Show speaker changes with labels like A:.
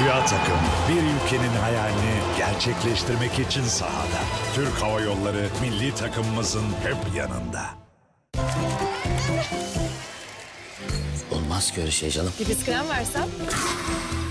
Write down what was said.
A: Rüya takım bir ülkenin hayalini gerçekleştirmek için sahada. Türk Hava Yolları milli takımımızın hep yanında.
B: Olmaz ki öyle şey canım.
C: Bir krem versem?